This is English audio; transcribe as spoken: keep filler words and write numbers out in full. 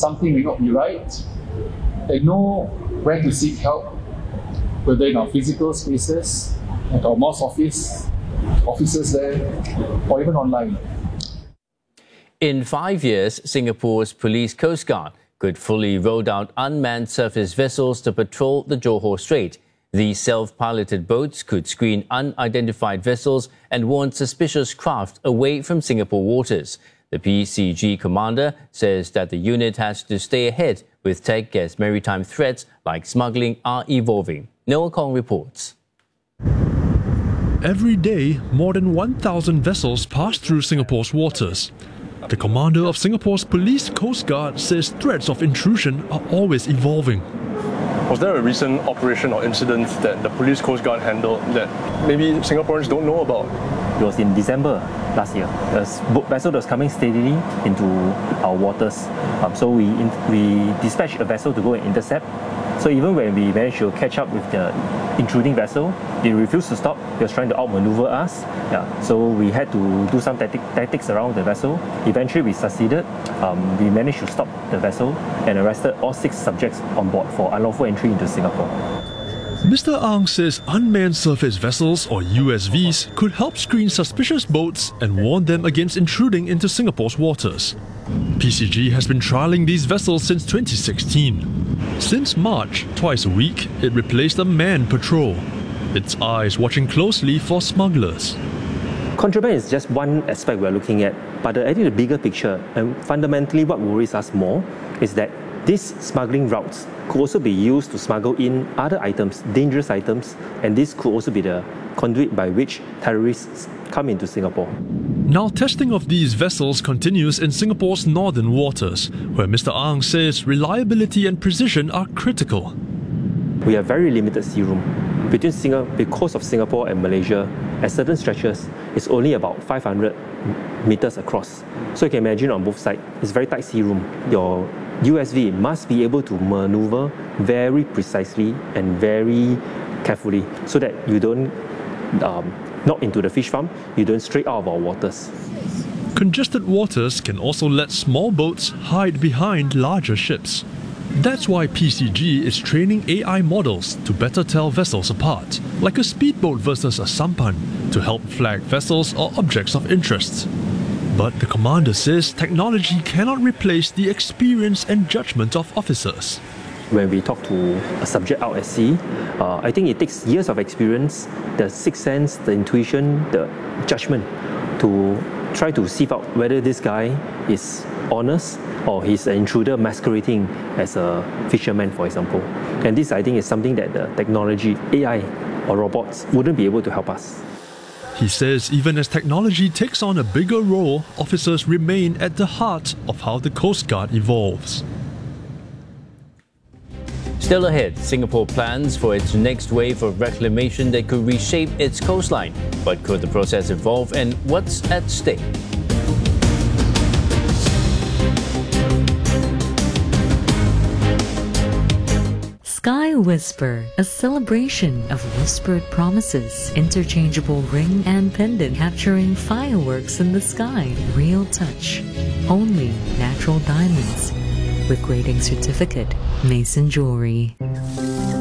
something may not be right, they know where to seek help, whether in our physical spaces, at our mosque office, offices there, or even online. In five years, Singapore's Police Coast Guard could fully roll out unmanned surface vessels to patrol the Johor Strait. These self-piloted boats could screen unidentified vessels and warn suspicious craft away from Singapore waters. The P C G commander says that the unit has to stay ahead with tech as maritime threats like smuggling are evolving. Noah Kong reports. Every day, more than one thousand vessels pass through Singapore's waters. The commander of Singapore's Police Coast Guard says threats of intrusion are always evolving. Was there a recent operation or incident that the Police Coast Guard handled that maybe Singaporeans don't know about? It was in December last year. A vessel was coming steadily into our waters. Um, so we, in, we dispatched a vessel to go and intercept. So even when we managed to catch up with the intruding vessel, they refused to stop. They was trying to outmaneuver us. Yeah. So we had to do some tactic, tactics around the vessel. Eventually we succeeded. Um, we managed to stop the vessel and arrested all six subjects on board for unlawful entry into Singapore. Mister Ang says unmanned surface vessels, or U S Vs, could help screen suspicious boats and warn them against intruding into Singapore's waters. P C G has been trialling these vessels since twenty sixteen. Since March, twice a week, it replaced a manned patrol, its eyes watching closely for smugglers. Contraband is just one aspect we're looking at, but I think the bigger picture, and fundamentally what worries us more, is that these smuggling routes could also be used to smuggle in other items, dangerous items, and this could also be the conduit by which terrorists come into Singapore. Now testing of these vessels continues in Singapore's northern waters, where Mister Ang says reliability and precision are critical. We have very limited sea room. Between Singapore, the coast of Singapore and Malaysia, at certain stretches, it's only about five hundred meters across. So you can imagine on both sides, it's very tight sea room. Your U S V must be able to maneuver very precisely and very carefully so that you don't um, knock into the fish farm, you don't stray out of our waters. Congested waters can also let small boats hide behind larger ships. That's why P C G is training A I models to better tell vessels apart, like a speedboat versus a sampan, to help flag vessels or objects of interest. But the commander says technology cannot replace the experience and judgment of officers. When we talk to a subject out at sea, uh, I think it takes years of experience, the sixth sense, the intuition, the judgment to try to sieve out whether this guy is honest or he's an intruder masquerading as a fisherman, for example. And this, I think, is something that the technology, A I or robots wouldn't be able to help us. He says even as technology takes on a bigger role, officers remain at the heart of how the Coast Guard evolves. Still ahead, Singapore plans for its next wave of reclamation that could reshape its coastline. But could the process evolve, and what's at stake? Sky Whisper, a celebration of whispered promises, interchangeable ring and pendant capturing fireworks in the sky, real touch, only natural diamonds, with grading certificate, Mason Jewelry.